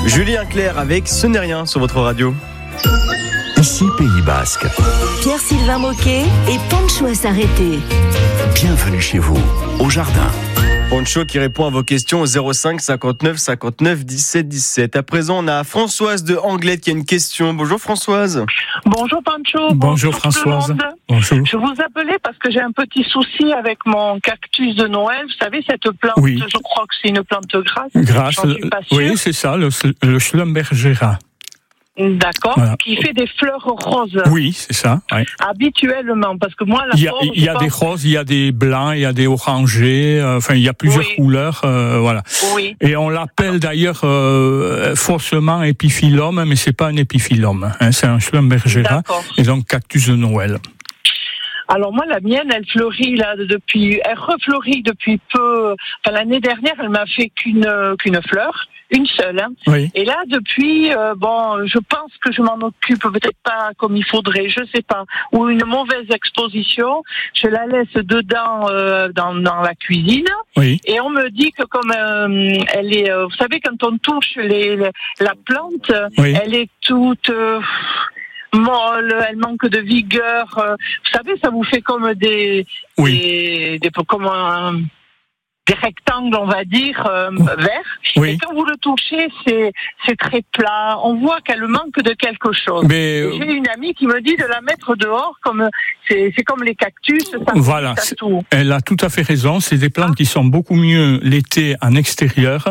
Julien Clerc avec Ce n'est rien sur votre radio. Ici Pays Basque. Pierre-Sylvain Moquet et Pancho à s'arrêter. Bienvenue chez vous, au jardin. Pancho qui répond à vos questions au 05 59 59 17 17. À présent, on a Françoise de Anglette qui a une question. Bonjour Françoise. Bonjour Pancho. Bonjour Françoise. Bonjour. Je vous appelais parce que j'ai un petit souci avec mon cactus de Noël. Vous savez, cette plante, Oui. Je crois que c'est une plante grasse. Grâce, J'en suis pas sûre. oui, c'est ça, le Schlumbergera. D'accord. Voilà. Qui fait des fleurs roses. Oui, c'est ça. Ouais. Habituellement, parce que moi, la Il y a, forme, il y a des roses, il y a des blancs, il y a des orangés. Enfin, il y a plusieurs couleurs. Voilà. Oui. Et on l'appelle d'ailleurs faussement épiphyllum, mais c'est pas un épiphyllum. Hein, c'est un Schlumbergera. D'accord. Et donc cactus de Noël. Alors moi, la mienne, elle fleurit là elle refleurit depuis peu. Enfin, l'année dernière, elle m'a fait qu'une fleur, une seule. Hein. Oui. Et là, depuis, je pense que je m'en occupe peut-être pas comme il faudrait, je sais pas, ou une mauvaise exposition. Je la laisse dedans dans la cuisine. Oui. Et on me dit que comme elle est, vous savez, quand on touche la plante, Oui. elle est toute molle, elle manque de vigueur. Vous savez, ça vous fait comme des rectangles, on va dire, verts. Oui. Et quand vous le touchez, c'est très plat. On voit qu'elle manque de quelque chose. Mais Et j'ai une amie qui me dit de la mettre dehors, comme c'est comme les cactus. Ça voilà, ça tout. elle a tout à fait raison. C'est des plantes qui sont beaucoup mieux l'été en extérieur,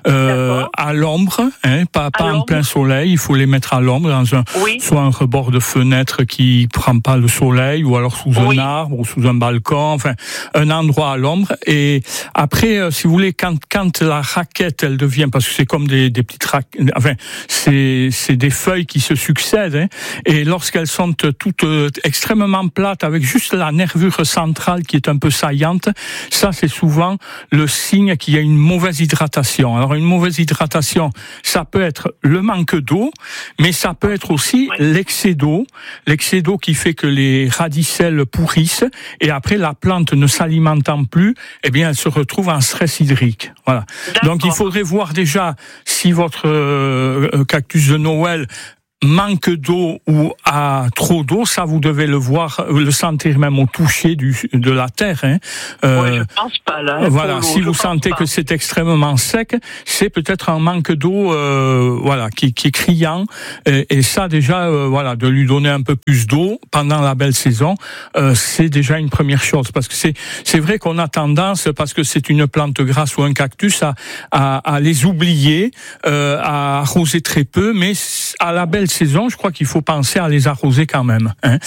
à l'ombre, hein, pas en plein soleil. Il faut les mettre à l'ombre dans soit un rebord de fenêtre qui prend pas le soleil, ou alors sous un arbre ou sous un balcon. Enfin, un endroit à l'ombre. Et après, si vous voulez, quand la raquette, elle devient, parce que c'est comme des petites raquettes, enfin, c'est des feuilles qui se succèdent, hein, et lorsqu'elles sont toutes extrêmement plates, avec juste la nervure centrale qui est un peu saillante, ça c'est souvent le signe qu'il y a une mauvaise hydratation. Alors une mauvaise hydratation, ça peut être le manque d'eau, mais ça peut être aussi l'excès d'eau qui fait que les radicelles pourrissent, et après la plante ne s'alimentant plus, eh bien elle se retrouve en stress hydrique. Voilà. Donc il faudrait voir déjà si votre cactus de Noël manque d'eau ou a trop d'eau, ça vous devez le voir, le sentir même au toucher de la terre. Hein. Je pense pas là. Voilà, si vous sentez que c'est extrêmement sec, c'est peut-être un manque d'eau, qui est criant. Et ça déjà, de lui donner un peu plus d'eau pendant la belle saison, c'est déjà une première chose. Parce que c'est vrai qu'on a tendance, parce que c'est une plante grasse ou un cactus, à les oublier, à arroser très peu, mais à la belle saison, je crois qu'il faut penser à les arroser quand même. Hein.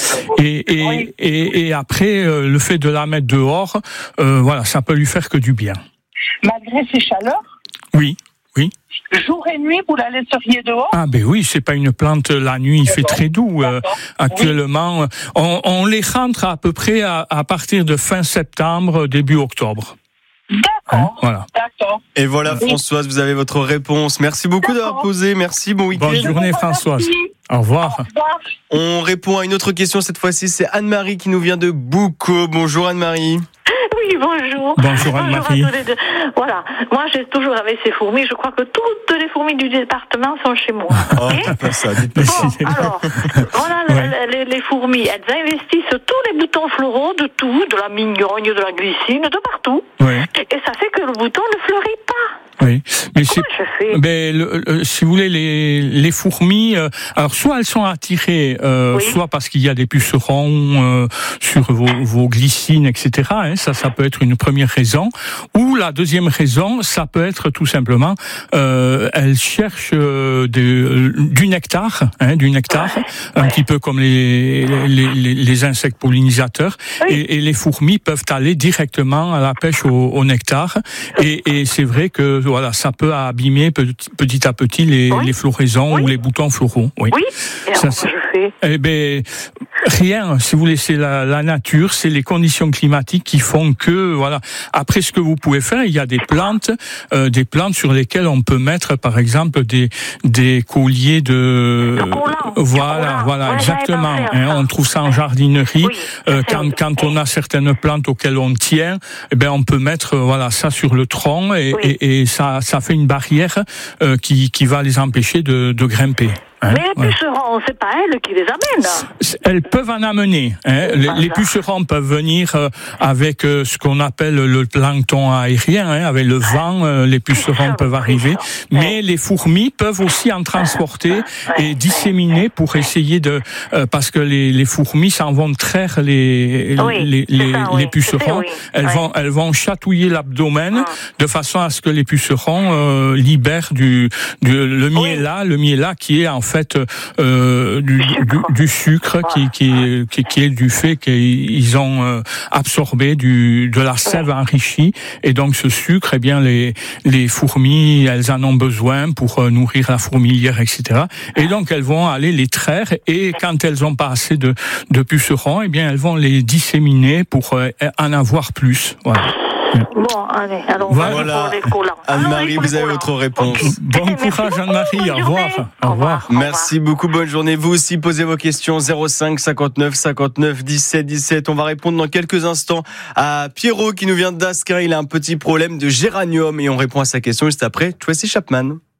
Et après, le fait de la mettre dehors, ça peut lui faire que du bien. Malgré ces chaleurs ? Oui. Jour et nuit, vous la laisseriez dehors ? Ah ben oui, c'est pas une plante, la nuit il fait très doux. Actuellement, on les rentre à peu près à partir de fin septembre, début octobre. D'accord. Voilà. D'accord. Et voilà Françoise, vous avez votre réponse. Merci beaucoup d'avoir posé. Merci, bon week-end. Bonne journée Françoise. Au revoir. Au revoir. On répond à une autre question cette fois-ci. C'est Anne-Marie qui nous vient de Boucau. Bonjour Anne-Marie. Oui, bonjour. Bonjour Anne-Marie. Bonjour à tous les deux. Voilà, moi j'ai toujours avec ces fourmis, je crois que toutes les fourmis du département sont chez moi. Oh, dites pas ça, dites pas ça. Bon, alors, voilà les fourmis, elles investissent tous les boutons floraux de tout, de la mignonne, de la glycine, de partout. Oui. Et ça fait que le bouton ne fleurit pas. Oui, mais si vous voulez, les fourmis, alors soit elles sont attirées, soit parce qu'il y a des pucerons sur vos glycines, etc. Hein, ça peut être une première raison. Ou la deuxième raison, ça peut être tout simplement, elles cherchent du nectar, un petit peu comme les insectes pollinisateurs, et les fourmis peuvent aller directement à la pêche au nectar. Et c'est vrai que ça peut abîmer petit à petit les floraisons ou les boutons floraux. Oui. Et alors, je fais. Eh ben, Rien, si vous voulez, c'est la nature, c'est les conditions climatiques qui font que, voilà. Après, ce que vous pouvez faire, il y a des plantes sur lesquelles on peut mettre, par exemple, des colliers de... Voilà, exactement. On trouve ça en jardinerie. Quand on a certaines plantes auxquelles on tient, on peut mettre, ça sur le tronc et ça fait une barrière qui va les empêcher de grimper. Mais les pucerons, c'est pas elles qui les amènent. Elles peuvent en amener. Les pucerons peuvent venir avec ce qu'on appelle le plancton aérien, avec le vent. Les pucerons peuvent arriver, mais les fourmis peuvent aussi en transporter et disséminer pour essayer parce que les fourmis s'en vont traire les pucerons. Elles vont chatouiller l'abdomen de façon à ce que les pucerons libèrent le miella qui est en fait du sucre qui est du fait qu'ils ont absorbé de la sève enrichie, et donc ce sucre, les fourmis, elles en ont besoin pour nourrir la fourmilière, etc. Et donc elles vont aller les traire, et quand elles ont pas assez de pucerons, elles vont les disséminer pour en avoir plus. Voilà. Bon, allez, alors voilà. Anne-Marie, vous avez votre réponse. Bon courage, Anne-Marie. Au revoir. Au revoir. Merci beaucoup. Bonne journée. Vous aussi, posez vos questions. 05 59 59 17 17. On va répondre dans quelques instants à Pierrot qui nous vient d'Asquin. Il a un petit problème de géranium et on répond à sa question juste après Tracy Chapman.